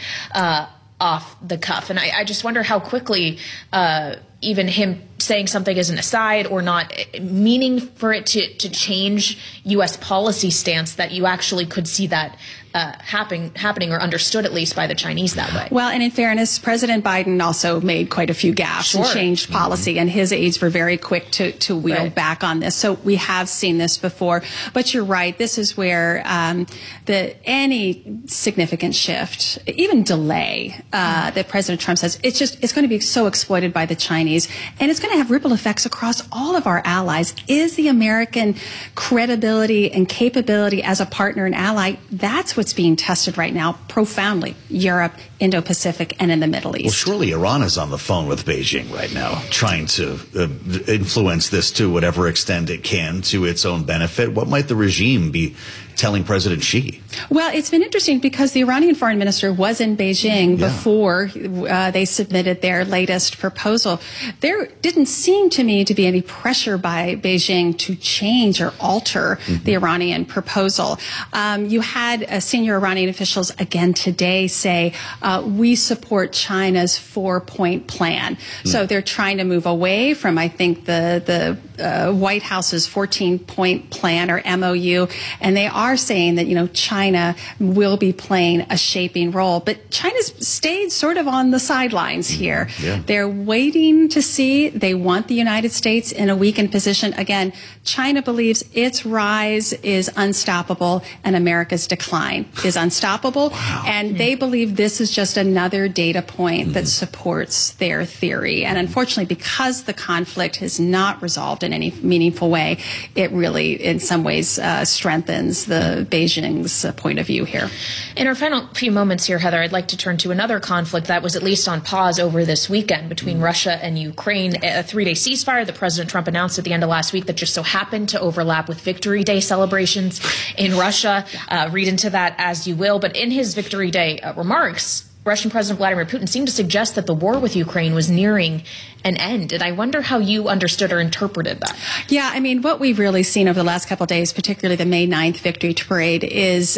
off the cuff. And I just wonder how quickly even him saying something as an aside or not meaning for it to change U.S. policy stance, that you actually could see that happening or understood at least by the Chinese that way. Well, and in fairness, President Biden also made quite a few gaffes and changed policy, and his aides were very quick to wheel back on this. So we have seen this before. But you're right. This is where any significant shift, even delay that President Trump says, it's going to be so exploited by the Chinese, and it's going to have ripple effects across all of our allies. Is the American credibility and capability as a partner and ally, that's what's being tested right now profoundly. Europe, Indo-Pacific, and in the Middle East. Well, surely Iran is on the phone with Beijing right now, trying to influence this to whatever extent it can to its own benefit. What might the regime be telling President Xi? Well, it's been interesting because the Iranian foreign minister was in Beijing before they submitted their latest proposal. There didn't seem to me to be any pressure by Beijing to change or alter the Iranian proposal. You had senior Iranian officials again today say, we support China's 4-point plan. So they're trying to move away from, I think, the White House's 14-point plan or MOU, and they are are saying that, China will be playing a shaping role, but China's stayed sort of on the sidelines here. Yeah. They're waiting to see. They want the United States in a weakened position. Again, China believes its rise is unstoppable and America's decline is unstoppable. Wow. And they believe this is just another data point that supports their theory. And unfortunately, because the conflict has not resolved in any meaningful way, it really, in some ways, strengthens the Beijing's point of view here. In our final few moments here, Heather, I'd like to turn to another conflict that was at least on pause over this weekend between Russia and Ukraine, a 3-day ceasefire that President Trump announced at the end of last week that just so happened to overlap with Victory Day celebrations in Russia. Read into that as you will. But in his Victory Day remarks, Russian President Vladimir Putin seemed to suggest that the war with Ukraine was nearing an end. And I wonder how you understood or interpreted that. Yeah, I mean, what we've really seen over the last couple of days, particularly the May 9th Victory Parade, is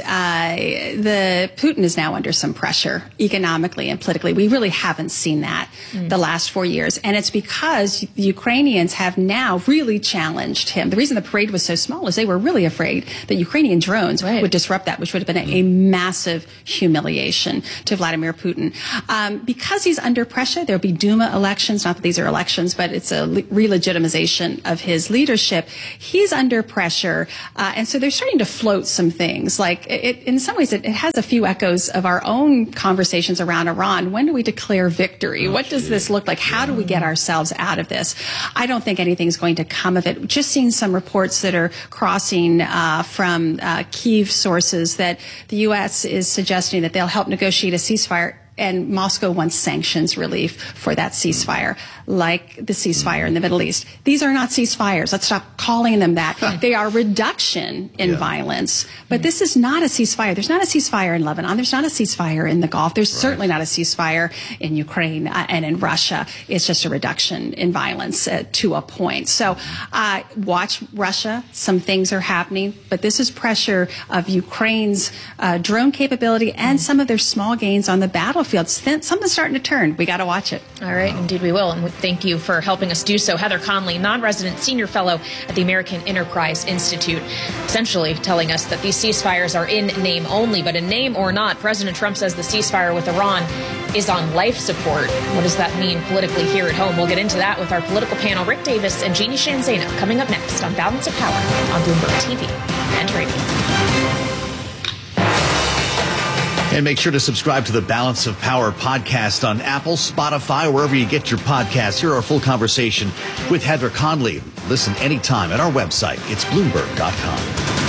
Putin is now under some pressure economically and politically. We really haven't seen that the last 4 years. And it's because the Ukrainians have now really challenged him. The reason the parade was so small is they were really afraid that Ukrainian drones would disrupt that, which would have been a massive humiliation to Vladimir Putin. Because he's under pressure, there'll be Duma elections, not that these are elections, but it's a re-legitimization of his leadership. He's under pressure, and so they're starting to float some things. Like, in some ways, it has a few echoes of our own conversations around Iran. When do we declare victory? What does this look like? How do we get ourselves out of this? I don't think anything's going to come of it. Just seeing some reports that are crossing from Kyiv sources that the U.S. is suggesting that they'll help negotiate a ceasefire, and Moscow wants sanctions relief for that ceasefire, like the ceasefire in the Middle East. These are not ceasefires. Let's stop calling them that. They are reduction in violence. But this is not a ceasefire. There's not a ceasefire in Lebanon. There's not a ceasefire in the Gulf. There's certainly not a ceasefire in Ukraine and in Russia. It's just a reduction in violence to a point. So watch Russia. Some things are happening. But this is pressure of Ukraine's drone capability and some of their small gains on the battlefield. Something's starting to turn. We got to watch it. All right. Indeed, we will. And thank you for helping us do so. Heather Conley, non-resident senior fellow at the American Enterprise Institute, essentially telling us that these ceasefires are in name only. But in name or not, President Trump says the ceasefire with Iran is on life support. What does that mean politically here at home? We'll get into that with our political panel, Rick Davis and Jeannie Sheehan Zaino, coming up next on Balance of Power on Bloomberg TV and radio. And make sure to subscribe to the Balance of Power podcast on Apple, Spotify, wherever you get your podcasts. Hear our full conversation with Heather Conley. Listen anytime at our website. It's Bloomberg.com.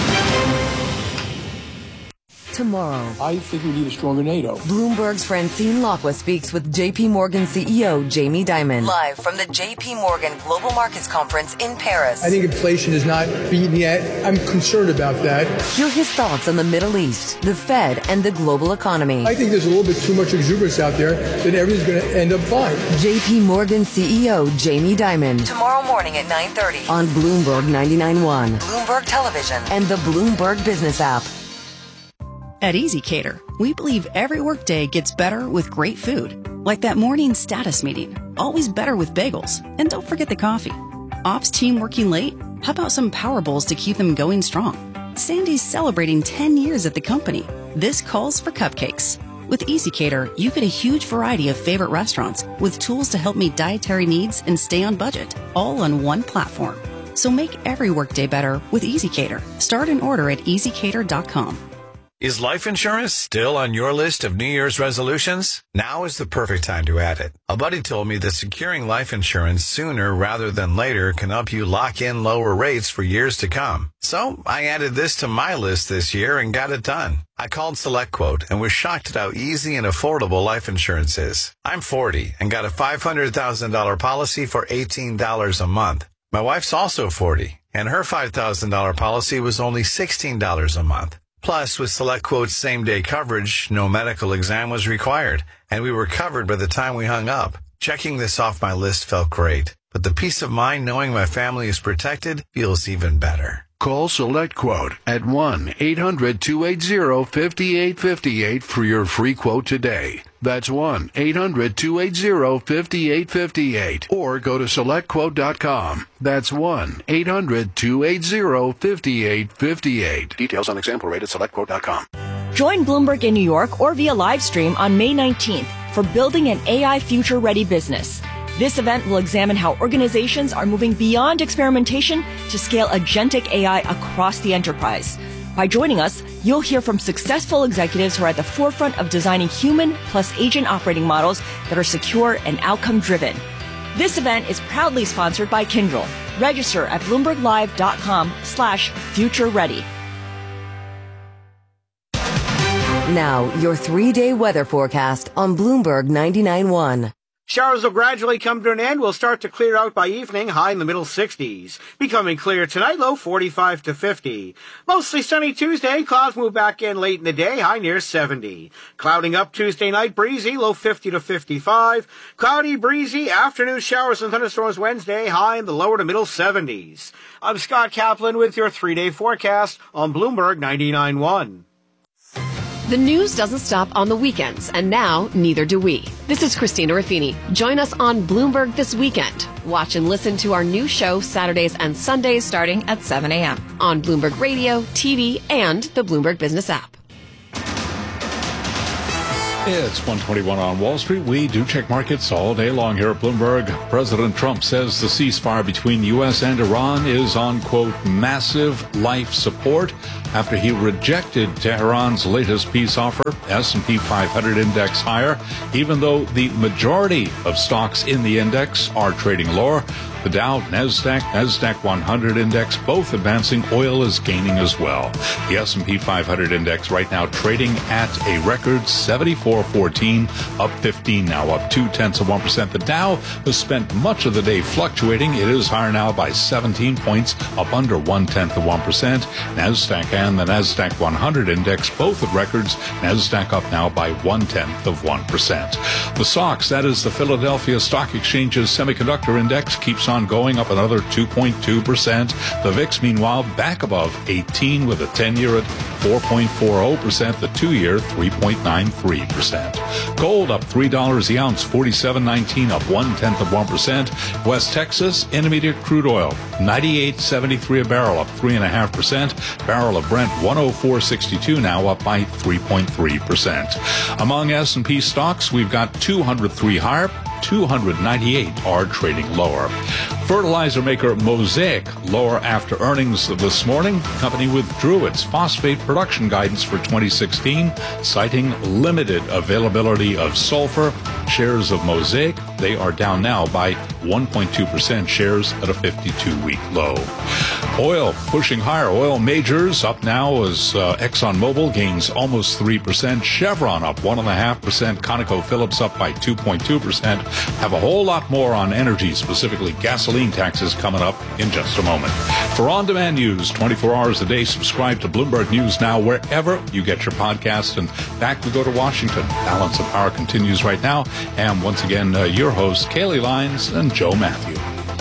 Tomorrow, I think we need a stronger NATO. Bloomberg's Francine Lacqua speaks with J.P. Morgan CEO Jamie Dimon. Live from the J.P. Morgan Global Markets Conference in Paris. I think inflation is not beaten yet. I'm concerned about that. Hear his thoughts on the Middle East, the Fed, and the global economy. I think there's a little bit too much exuberance out there that everything's going to end up fine. J.P. Morgan CEO Jamie Dimon. Tomorrow morning at 9:30 on Bloomberg 99.1, Bloomberg Television, and the Bloomberg Business app. At EasyCater, we believe every workday gets better with great food. Like that morning status meeting, always better with bagels. And don't forget the coffee. Ops team working late? How about some Power Bowls to keep them going strong? Sandy's celebrating 10 years at the company. This calls for cupcakes. With EasyCater, you get a huge variety of favorite restaurants with tools to help meet dietary needs and stay on budget, all on one platform. So make every workday better with EasyCater. Start an order at easycater.com. Is life insurance still on your list of New Year's resolutions? Now is the perfect time to add it. A buddy told me that securing life insurance sooner rather than later can help you lock in lower rates for years to come. So I added this to my list this year and got it done. I called SelectQuote and was shocked at how easy and affordable life insurance is. I'm 40 and got a $500,000 policy for $18 a month. My wife's also 40 and her $5,000 policy was only $16 a month. Plus, with SelectQuote's same-day coverage, no medical exam was required, and we were covered by the time we hung up. Checking this off my list felt great, but the peace of mind knowing my family is protected feels even better. Call SelectQuote at 1-800-280-5858 for your free quote today. That's 1-800-280-5858. Or go to SelectQuote.com. That's 1-800-280-5858. Details on example rate at SelectQuote.com. Join Bloomberg in New York or via live stream on May 19th for Building an AI Future-Ready Business. This event will examine how organizations are moving beyond experimentation to scale agentic AI across the enterprise. By joining us, you'll hear from successful executives who are at the forefront of designing human plus agent operating models that are secure and outcome-driven. This event is proudly sponsored by Kyndryl. Register at BloombergLive.com/future-ready. Now, your 3-day weather forecast on Bloomberg 99.1. Showers will gradually come to an end. Will start to clear out by evening, high in the middle 60s. Becoming clear tonight, low 45 to 50. Mostly sunny Tuesday. Clouds move back in late in the day, high near 70. Clouding up Tuesday night, breezy, low 50 to 55. Cloudy, breezy, afternoon showers and thunderstorms Wednesday, high in the lower to middle 70s. I'm Scott Kaplan with your 3-day forecast on Bloomberg 99.1. The news doesn't stop on the weekends, and now neither do we. This is Christina Raffini. Join us on Bloomberg This Weekend. Watch and listen to our new show Saturdays and Sundays starting at 7 a.m. on Bloomberg Radio, TV, and the Bloomberg Business app. It's 1:21 on Wall Street. We do check markets all day long here at Bloomberg. President Trump says the ceasefire between the U.S. and Iran is on, quote, massive life support after he rejected Tehran's latest peace offer. S&P 500 index higher, even though the majority of stocks in the index are trading lower. The Dow, NASDAQ 100 index, both advancing. Oil is gaining as well. The S&P 500 index right now trading at a record 74.14, up 15 now, up 0.2%. The Dow has spent much of the day fluctuating. It is higher now by 17 points, up under 0.1%. NASDAQ and the NASDAQ 100 index both at records. NASDAQ up now by 0.1%. The SOX, that is the Philadelphia Stock Exchange's semiconductor index, keeps on going up another 2.2%. The VIX, meanwhile, back above 18 with a 10-year at 4.40%, the 2-year 3.93%. Gold up $3 the ounce, 47.19, up 0.1%. West Texas Intermediate crude oil 98.73 a barrel, up 3.5%. Barrel of Brent 104.62 now, up by 3.3%. Among S&P stocks, we've got 203 higher, 298 are trading lower. Fertilizer maker Mosaic lower after earnings this morning. Company withdrew its phosphate production guidance for 2016, citing limited availability of sulfur. Shares of Mosaic, they are down now by 1.2%, shares at a 52-week low. Oil pushing higher. Oil majors up now as ExxonMobil gains almost 3%. Chevron up 1.5%. ConocoPhillips up by 2.2%. Have a whole lot more on energy, specifically gasoline taxes, coming up in just a moment. For on-demand news 24 hours a day, subscribe to Bloomberg News Now wherever you get your podcast. And back we go to Washington. Balance of Power continues right now. And once again, your hosts, Kaylee Lyons and Joe Matthew.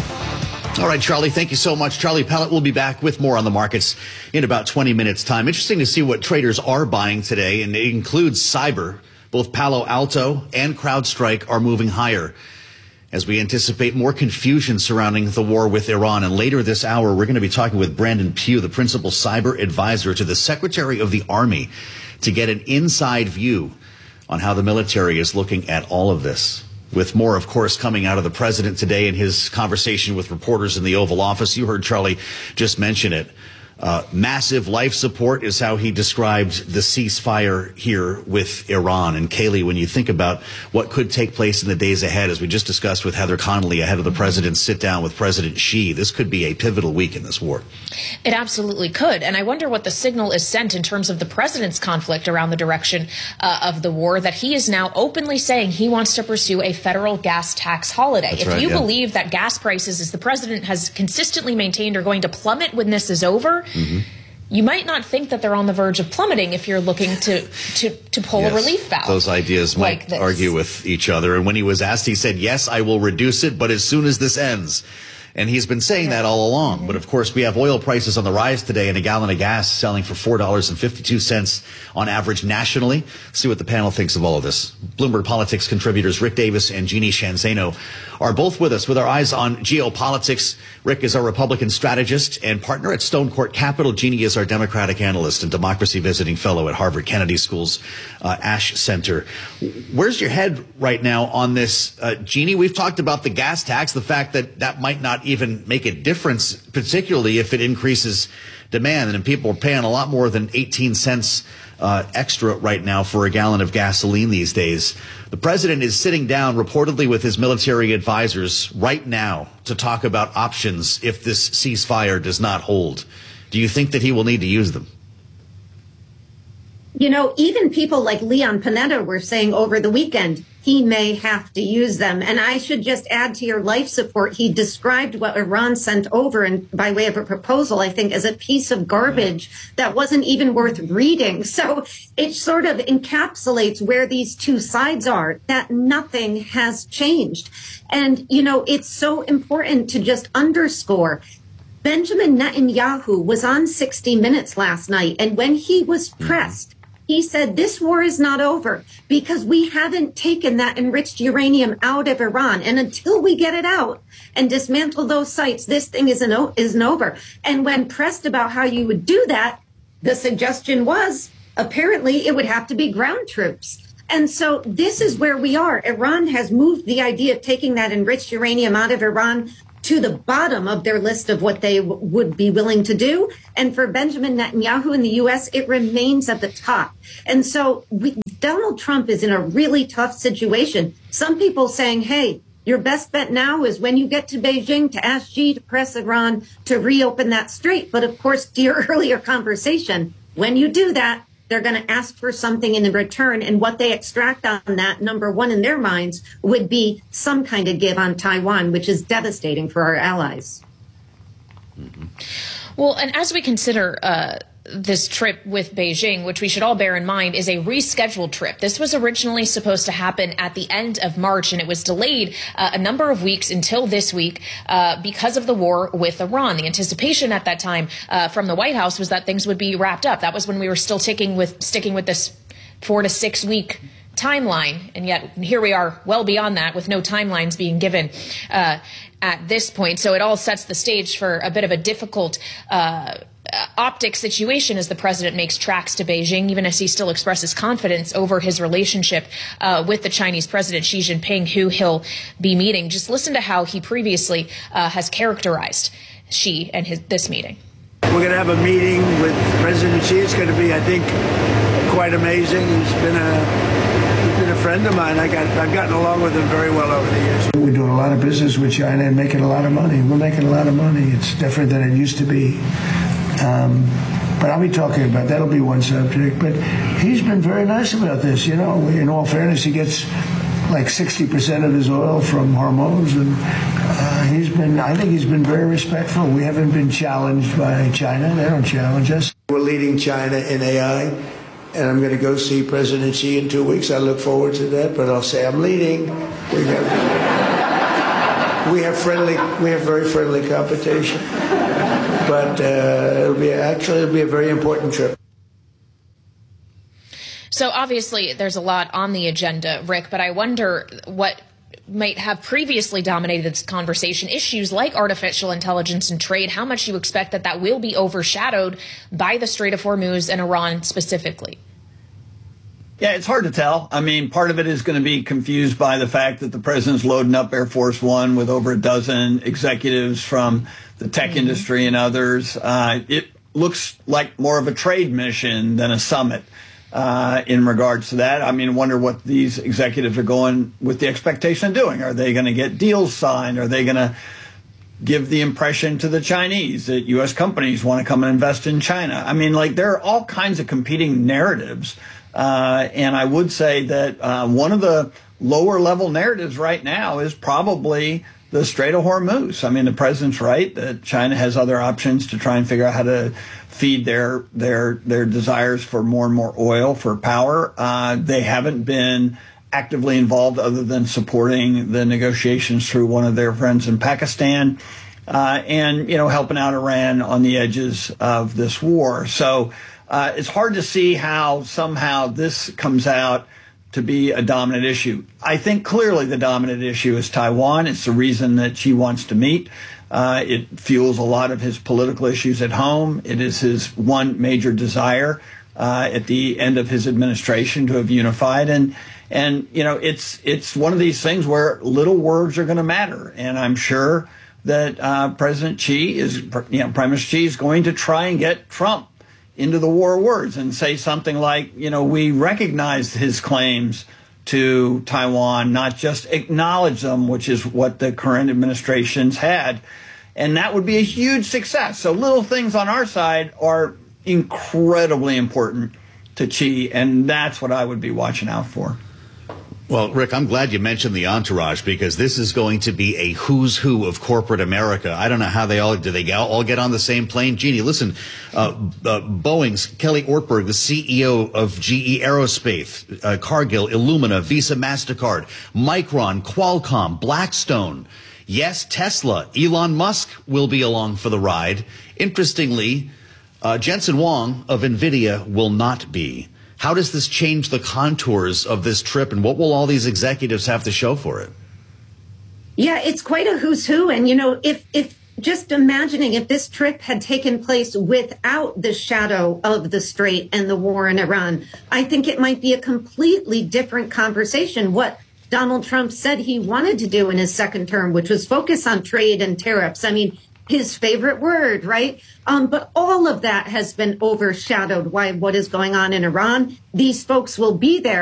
All right, Charlie, thank you so much. Charlie Pellet will be back with more on the markets in about 20 minutes' time. Interesting to see what traders are buying today, and it includes cyber. Both Palo Alto and CrowdStrike are moving higher as we anticipate more confusion surrounding the war with Iran. And later this hour, we're going to be talking with Brandon Pugh, the principal cyber advisor to the Secretary of the Army, to get an inside view on how the military is looking at all of this. With more, of course, coming out of the president today in his conversation with reporters in the Oval Office. You heard Charlie just mention it. Massive life support is how he described the ceasefire here with Iran. And Kaylee, when you think about what could take place in the days ahead, as we just discussed with Heather Connolly ahead of the president's sit down with President Xi, this could be a pivotal week in this war. It absolutely could. And I wonder what the signal is sent in terms of the president's conflict around the direction of the war, that he is now openly saying he wants to pursue a federal gas tax holiday. That's if right, you yeah. believe that gas prices, as the president has consistently maintained, are going to plummet when this is over, you might not think that they're on the verge of plummeting if you're looking to pull a relief valve. Those ideas might argue with each other. And when he was asked, he said, yes, I will reduce it, but as soon as this ends. And he's been saying that all along. But of course, we have oil prices on the rise today, and a gallon of gas selling for $4.52 on average nationally. See what the panel thinks of all of this. Bloomberg Politics contributors Rick Davis and Jeannie Sheehan Zaino are both with us with our eyes on geopolitics. Rick is our Republican strategist and partner at Stone Court Capital. Jeannie is our Democratic analyst and democracy visiting fellow at Harvard Kennedy School's Ash Center. Where's your head right now on this, Jeannie? We've talked about the gas tax, the fact that that might not even make a difference, particularly if it increases demand. And people are paying a lot more than 18 cents extra right now for a gallon of gasoline these days. The president is sitting down reportedly with his military advisors right now to talk about options if this ceasefire does not hold. Do you think that he will need to use them? You know, even people like Leon Panetta were saying over the weekend, he may have to use them. And I should just add to your life support, he described what Iran sent over and by way of a proposal, I think, as a piece of garbage that wasn't even worth reading. So it sort of encapsulates where these two sides are, that nothing has changed. And, you know, it's so important to just underscore Benjamin Netanyahu was on 60 Minutes last night, and when he was pressed, he said this war is not over because we haven't taken that enriched uranium out of Iran. And until we get it out and dismantle those sites, this thing isn't over. And when pressed about how you would do that, the suggestion was apparently it would have to be ground troops. And so this is where we are. Iran has moved the idea of taking that enriched uranium out of Iran to the bottom of their list of what they would be willing to do. And for Benjamin Netanyahu in the U.S., it remains at the top. And so Donald Trump is in a really tough situation. Some people saying, hey, your best bet now is when you get to Beijing to ask Xi to press Iran to reopen that strait. But of course, to your earlier conversation, when you do that, they're going to ask for something in return. And what they extract on that, number one in their minds, would be some kind of give on Taiwan, which is devastating for our allies. Mm-hmm. Well, and as we consider this trip with Beijing, which we should all bear in mind is a rescheduled trip. This was originally supposed to happen at the end of March, and it was delayed a number of weeks until this week because of the war with Iran. The anticipation at that time from the White House was that things would be wrapped up. That was when we were still sticking with this 4 to 6 week timeline, and yet here we are well beyond that with no timelines being given at this point. So it all sets the stage for a bit of a difficult optic situation as the president makes tracks to Beijing, even as he still expresses confidence over his relationship with the Chinese president Xi Jinping, who he'll be meeting. Just listen to how he previously has characterized Xi and this meeting. We're going to have a meeting with President Xi. It's going to be, I think, quite amazing. He's been a friend of mine. I've gotten along with him very well over the years. We're doing a lot of business with China and making a lot of money. We're making a lot of money. It's different than it used to be. But I'll be talking about that'll be one subject. But he's been very nice about this. You know, in all fairness, he gets like 60% of his oil from Hormuz, and I think he's been very respectful. We haven't been challenged by China. They don't challenge us. We're leading China in AI, and I'm going to go see President Xi in 2 weeks. I look forward to that, but I'll say I'm leading. We have very friendly competition, but it'll be a very important trip. So obviously there's a lot on the agenda, Rick, but I wonder what might have previously dominated this conversation, issues like artificial intelligence and trade, how much you expect that will be overshadowed by the Strait of Hormuz and Iran specifically. Yeah, it's hard to tell. I mean, part of it is going to be confused by the fact that the president's loading up Air Force One with over a dozen executives from the tech industry and others. It looks like more of a trade mission than a summit in regards to that. I mean, I wonder what these executives are going with the expectation of doing. Are they going to get deals signed? Are they going to give the impression to the Chinese that U.S. companies want to come and invest in China? I mean, like, there are all kinds of competing narratives. And I would say that one of the lower level narratives right now is probably the Strait of Hormuz. I mean, the president's right that China has other options to try and figure out how to feed their desires for more and more oil for power. They haven't been actively involved other than supporting the negotiations through one of their friends in Pakistan. and, helping out Iran on the edges of this war. So it's hard to see how somehow this comes out to be a dominant issue. I think clearly the dominant issue is Taiwan. It's the reason that Xi wants to meet. It fuels a lot of his political issues at home. It is his one major desire at the end of his administration to have unified. And it's one of these things where little words are going to matter. And I'm sure that President Xi Prime Minister Xi is going to try and get Trump into the war of words and say something like, we recognize his claims to Taiwan, not just acknowledge them, which is what the current administration's had. And that would be a huge success. So little things on our side are incredibly important to Xi, and that's what I would be watching out for. Well, Rick, I'm glad you mentioned the entourage, because this is going to be a who's who of corporate America. I don't know how they all get on the same plane? Jeannie, listen, Boeing's Kelly Ortberg, the CEO of GE Aerospace, Cargill, Illumina, Visa, MasterCard, Micron, Qualcomm, Blackstone. Yes, Tesla, Elon Musk will be along for the ride. Interestingly, Jensen Huang of NVIDIA will not be. How does this change the contours of this trip, and what will all these executives have to show for it? Yeah, it's quite a who's who. And, if just imagining if this trip had taken place without the shadow of the Strait and the war in Iran, I think it might be a completely different conversation. What Donald Trump said he wanted to do in his second term, which was focus on trade and tariffs. I mean, his favorite word, right? But all of that has been overshadowed by what is going on in Iran. These folks will be there.